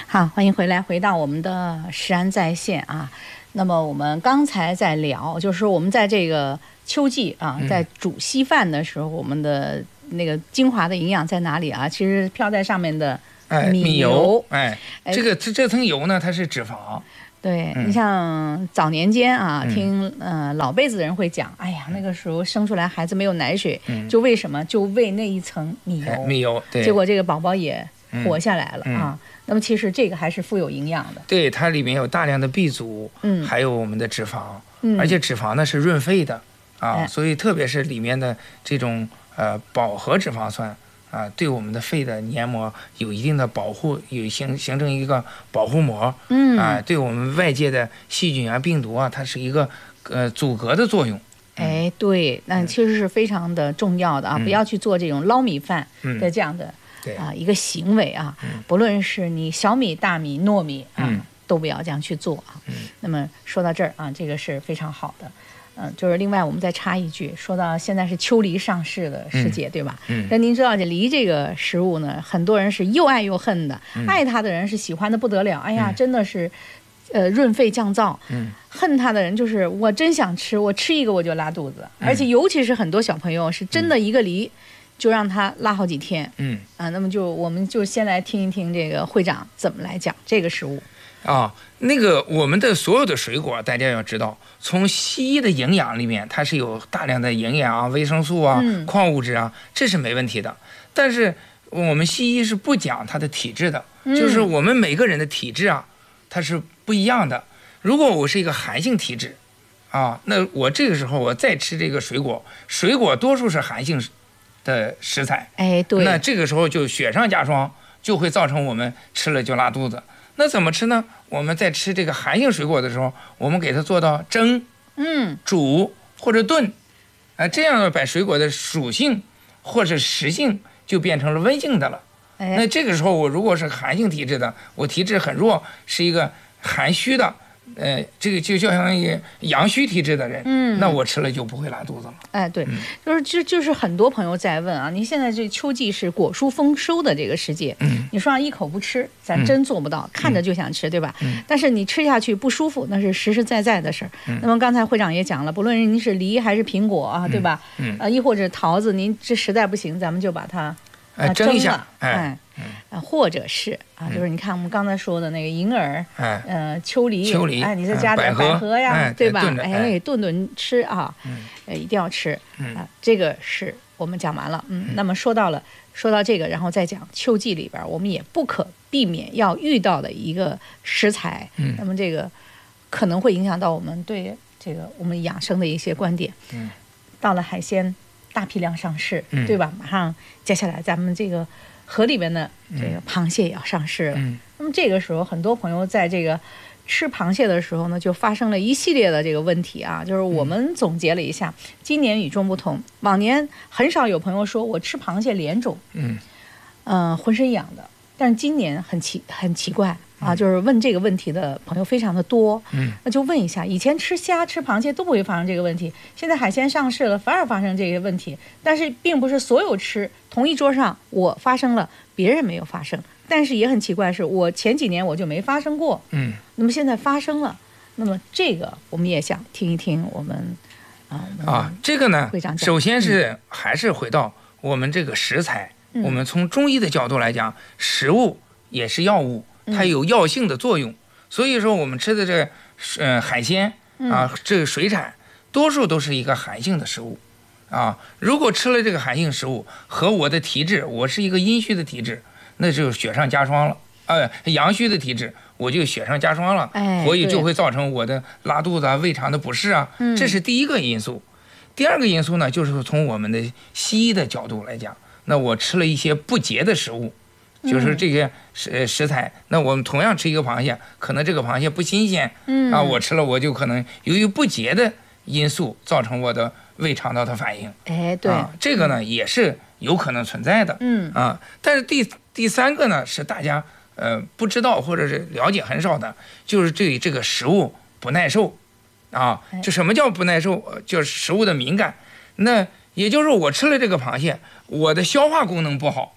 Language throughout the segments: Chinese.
好，欢迎回来，回到我们的食安在线啊。那么我们刚才在聊，就是说我们在这个秋季啊，在煮稀饭的时候，我们的那个精华的营养在哪里啊？其实飘在上面的米油， 这层油呢，它是脂肪。 对，你像早年间啊，听老辈子的人会讲，哎呀，那个时候生出来孩子没有奶水，就为什么？就为那一层米油。 米油，对。 结果这个宝宝也活下来了啊。那么其实这个还是富有营养的。 对，它里面有大量的 B 族，还有我们的脂肪，而且脂肪呢是润肺的啊，所以特别是里面的这种饱和脂肪酸。对我们的肺的黏膜有一定的保护，形成一个保护膜，对我们外界的细菌啊、病毒啊，它是一个阻隔的作用。 哎，对，那其实是非常的重要的啊，不要去做这种捞米饭的这样的一个行为啊，不论是你小米、大米、糯米啊，都不要这样去做啊。那么说到这儿啊，这个是非常好的。就是另外我们再插一句，说到现在是秋梨上市的时节，对吧？但您知道这梨这个食物呢，很多人是又爱又恨的。爱它的人是喜欢的不得了，哎呀，真的是，润肺降燥。恨它的人就是我真想吃，我吃一个我就拉肚子，而且尤其是很多小朋友是真的一个梨就让他拉好几天。那么我们就先来听一听这个会长怎么来讲这个食物。 那个我们的所有的水果，大家要知道，从西医的营养里面，它是有大量的营养啊、维生素啊、矿物质啊，这是没问题的。但是我们西医是不讲它的体质的，就是我们每个人的体质啊，它是不一样的。如果我是一个寒性体质那我这个时候我再吃这个水果，水果多数是寒性的食材， 对， 那这个时候就雪上加霜，就会造成我们吃了就拉肚子。那怎么吃呢？我们在吃这个寒性水果的时候，我们给它做到蒸、煮或者炖，这样把水果的属性或者食性就变成了温性的了。那这个时候我如果是寒性体质的，我体质很弱，是一个寒虚的，这个就相当于阳虚体质的人，那我吃了就不会拉肚子了。 对，就是很多朋友在问啊，您现在这秋季是果蔬丰收的这个时节，你说让一口不吃，咱真做不到，看着就想吃，对吧？但是你吃下去不舒服，那是实实在在的事儿。那么刚才会长也讲了，不论您是梨还是苹果啊，对吧？亦或者桃子，您这实在不行，咱们就把它蒸一下， 或者是就是你看我们刚才说的那个银耳，秋梨，你再加点百合呀，对吧？炖炖吃啊，一定要吃这个是我们讲完了。那么说到这个，然后再讲秋季里边我们也不可避免要遇到的一个食材，那么这个可能会影响到我们对这个我们养生的一些观点。到了海鲜大批量上市，对吧？马上接下来咱们这个河里边的这个螃蟹也要上市了。那么这个时候，很多朋友在这个吃螃蟹的时候呢，就发生了一系列的这个问题啊。就是我们总结了一下，今年与众不同。往年很少有朋友说我吃螃蟹脸肿，浑身痒的，但是今年很奇怪。就是问这个问题的朋友非常的多，那就问一下，以前吃虾吃螃蟹都不会发生这个问题，现在海鲜上市了反而发生这个问题，但是并不是所有吃同一桌上我发生了，别人没有发生，但是也很奇怪，是我前几年我就没发生过，那么现在发生了，那么这个我们也想听一听我们这个呢，首先是还是回到我们这个食材，我们从中医的角度来讲，食物也是药物。它有药性的作用，所以说我们吃的这海鲜这个水产，多数都是一个寒性的食物如果吃了这个寒性食物和我的体质，我是一个阴虚的体质，那就雪上加霜了。阳虚的体质，我就雪上加霜了，所以就会造成我的拉肚子胃肠的不适这是第一个因素。第二个因素呢，就是从我们的西医的角度来讲，那我吃了一些不洁的食物。就是这些食材，那我们同样吃一个螃蟹，可能这个螃蟹不新鲜，我吃了我就可能由于不洁的因素造成我的胃肠道的反应， 对， 这个呢也是有可能存在的，但是第三个呢是大家不知道或者是了解很少的，就是对这个食物不耐受，就什么叫不耐受？就是食物的敏感，那也就是我吃了这个螃蟹，我的消化功能不好。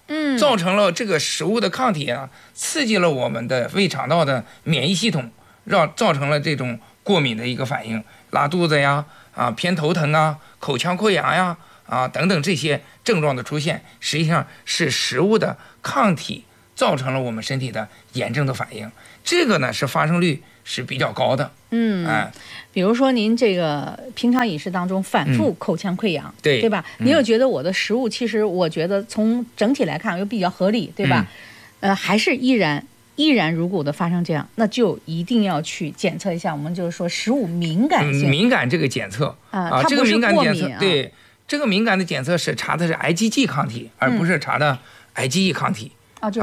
造成了这个食物的抗体啊，刺激了我们的胃肠道的免疫系统，造成了这种过敏的一个反应，拉肚子呀，偏头疼啊，口腔溃疡呀，等等这些症状的出现，实际上是食物的抗体造成了我们身体的炎症的反应，这个呢是发生率是比较高的。 比如说您这个平常饮食当中反复口腔溃疡，对吧？您又觉得我的食物其实我觉得从整体来看又比较合理，对吧？还是依然如故的发生这样，那就一定要去检测一下，我们就是说食物敏感性。 敏感这个检测它不是过敏对，这个敏感的检测是查的是 IgG 抗体，而不是查的 IgE 抗体。 就是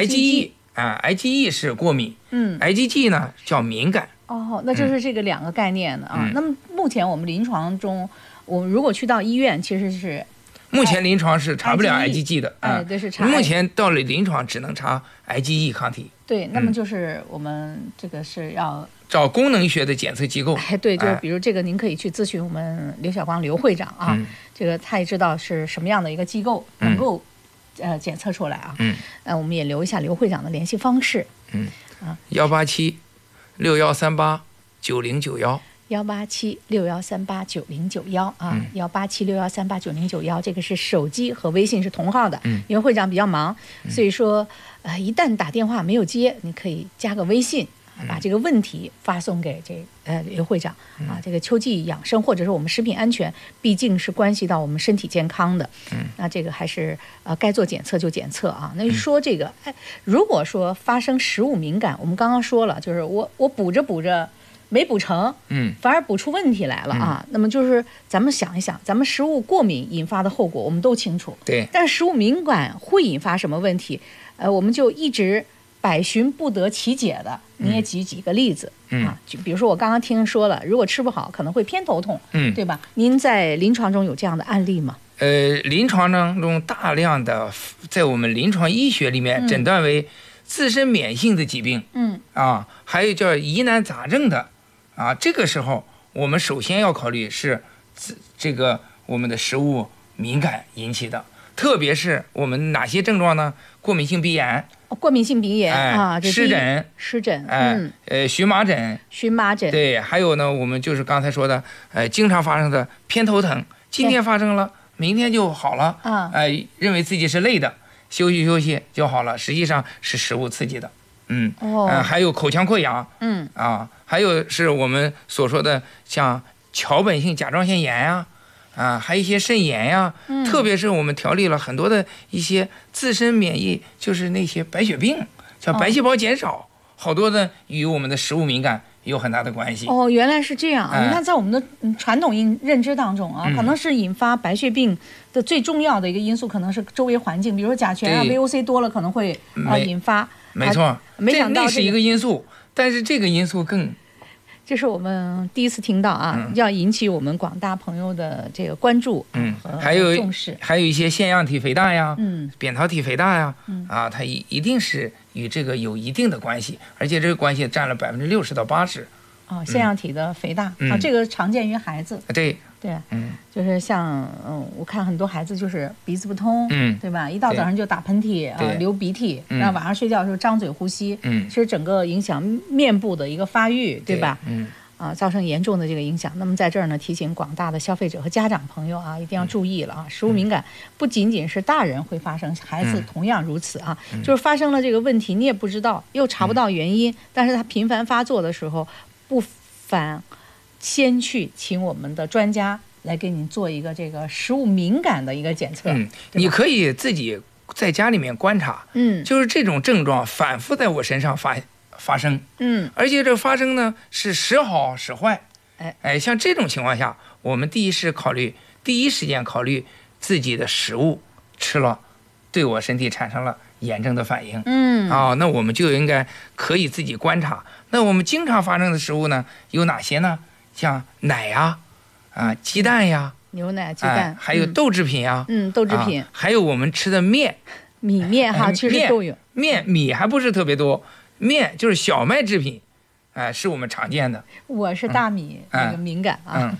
IgE 是过敏，IgG 呢叫敏感。 那就是这个两个概念的那么目前我们临床中，我们如果去到医院，其实是目前临床是查不了 IgG 的， 对，是查。 目前到了临床只能查 IgE 抗体。 对，那么就是我们这个是要找功能学的检测机构。 对，就比如这个您可以去咨询我们刘晓光刘会长这个他也知道是什么样的一个机构能够检测出来我们也留一下刘会长的联系方式。18761389091，18761389091，18761389091这个是手机和微信是同号的。因为会长比较忙，所以说一旦打电话没有接，你可以加个微信，把这个问题发送给刘会长这个秋季养生或者是我们食品安全，毕竟是关系到我们身体健康的。那这个还是该做检测就检测那说这个如果说发生食物敏感，我们刚刚说了，就是我补着没补成，反而补出问题来了那么就是咱们想一想，咱们食物过敏引发的后果我们都清楚， 对， 但是食物敏感会引发什么问题？我们就一直百寻不得其解的，你也举几个例子就比如说我刚刚听说了，如果吃不好可能会偏头痛，对吧？您在临床中有这样的案例吗？ 临床当中大量的在我们临床医学里面诊断为自身免疫性的疾病，还有叫疑难杂症的这个时候我们首先要考虑是这个我们的食物敏感引起的，特别是我们哪些症状呢？过敏性鼻炎。湿疹，荨麻疹，对，还有呢，我们就是刚才说的，经常发生的偏头疼，今天发生了，明天就好了，认为自己是累的，休息就好了，实际上是食物刺激的，还有口腔溃疡，还有是我们所说的像桥本性甲状腺炎呀。还有一些肾炎呀，特别是我们调理了很多的一些自身免疫，就是那些白血病，像白细胞减少，好多的与我们的食物敏感有很大的关系。 原来是这样你看，在我们的传统认知当中可能是引发白血病的最重要的一个因素，可能是周围环境，比如说甲醛VOC 多了可能会引发。 没错， 没想到那是一个因素，但是这个因素更。 这是我们第一次听到要引起我们广大朋友的这个关注和重视。 还有一些腺样体肥大呀，扁桃体肥大呀，它一定是与这个有一定的关系，而且这个关系占了60%到80%。 腺样体的肥大这个常见于孩子。 对， 就是像我看很多孩子就是鼻子不通，对吧？一到早上就打喷嚏流鼻涕，然后晚上睡觉的时候张嘴呼吸，其实整个影响面部的一个发育，对吧？造成严重的这个影响。那么在这儿呢，提醒广大的消费者和家长朋友一定要注意了食物敏感不仅仅是大人会发生，孩子同样如此就是发生了这个问题，你也不知道，又查不到原因，但是它频繁发作的时候，不妨先去请我们的专家来给你做一个这个食物敏感的一个检测。 你可以自己在家里面观察，就是这种症状反复在我身上发生，而且这发生呢是时好时坏，像这种情况下，我们第一时间考虑自己的食物吃了对我身体产生了炎症的反应，那我们就应该可以自己观察。那我们经常发生的食物呢有哪些呢？像奶呀，鸡蛋呀， 牛奶、鸡蛋， 还有豆制品呀， 豆制品， 还有我们吃的面， 米面其实都有。 米还不是特别多，面就是小麦制品，是我们常见的。 我是大米那个敏感所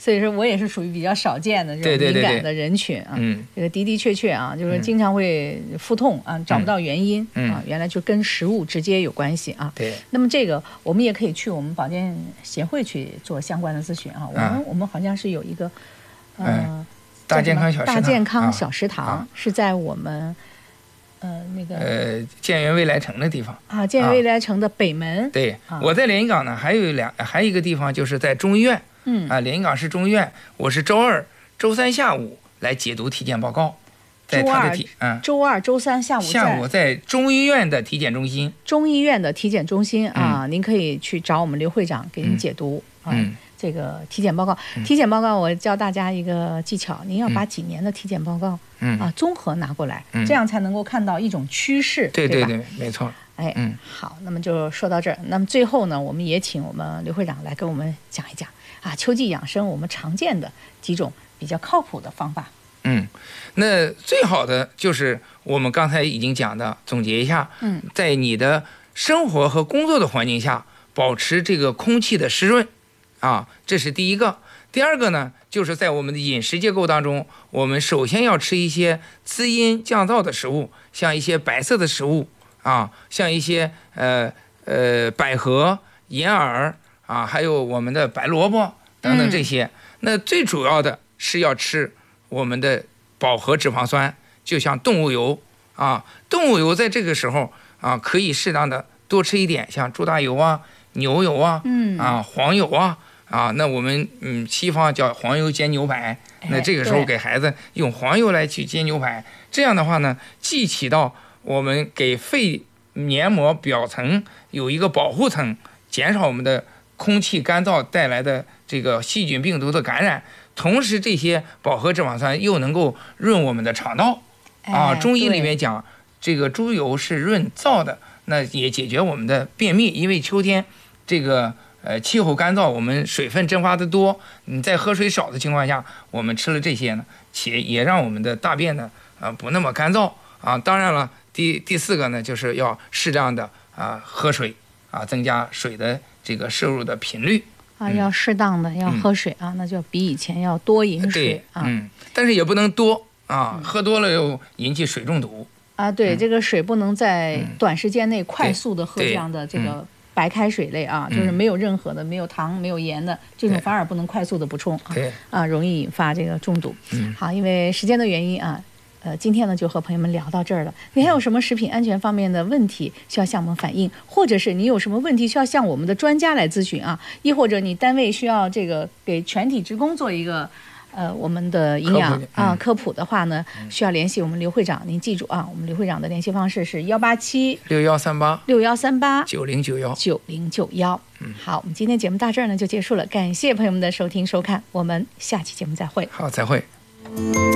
所以说我也是属于比较少见的这种敏感的人群啊。这个的确啊，就是经常会腹痛啊，找不到原因啊，原来就跟食物直接有关系啊。 对。 那么这个我们也可以去我们保健协会去做相关的咨询啊。我们好像是有一个大健康小食堂，是在我们。那个建源未来城的地方啊，建源未来城的北门。 对，我在连云港呢，还有一个地方就是在中医院。连云港市中医院，我是周二、周三下午来解读体检报告，在他的周二、周三下午在中医院的体检中心。 中医院的体检中心啊，您可以去找我们刘会长给您解读这个体检报告。体检报告我教大家一个技巧，您要把几年的体检报告综合拿过来，这样才能够看到一种趋势。 对，没错。 好，那么就说到这儿。那么最后呢，我们也请我们刘会长来跟我们讲一讲秋季养生我们常见的几种比较靠谱的方法。 那最好的就是我们刚才已经讲的，总结一下。在你的生活和工作的环境下，保持这个空气的湿润。这是第一个。第二个呢，就是在我们的饮食结构当中，我们首先要吃一些滋阴降燥的食物，像一些白色的食物像一些百合、银耳还有我们的白萝卜等等这些。那最主要的是要吃我们的饱和脂肪酸，就像动物油动物油在这个时候可以适当的多吃一点，像猪大油牛油黄油那我们西方叫黄油煎牛排，那这个时候给孩子用黄油来去煎牛排，这样的话呢，既起到我们给肺黏膜表层有一个保护层，减少我们的空气干燥带来的这个细菌病毒的感染，同时这些饱和脂肪酸又能够润我们的肠道中医里面讲这个猪油是润燥的，那也解决我们的便秘，因为秋天这个气候干燥，我们水分蒸发的多，你在喝水少的情况下，我们吃了这些呢，且也让我们的大便呢不那么干燥当然了，第四个呢，就是要适当的喝水增加水的这个摄入的频率要适当的要喝水那就比以前要多饮水但是也不能多喝多了又引起水中毒对，这个水不能在短时间内快速的喝这样的这个白开水类就是没有任何的没有糖没有盐的这种反而不能快速的补充容易引发这个中毒。好，因为时间的原因今天呢就和朋友们聊到这儿了。你还有什么食品安全方面的问题需要向我们反映，或者是你有什么问题需要向我们的专家来咨询亦或者你单位需要这个给全体职工做一个我们的营养科普的话呢，需要联系我们刘会长。您记住我们刘会长的联系方式是187-6138-9091。好，我们今天节目到这儿呢就结束了，感谢朋友们的收听收看，我们下期节目再会。 好，再会。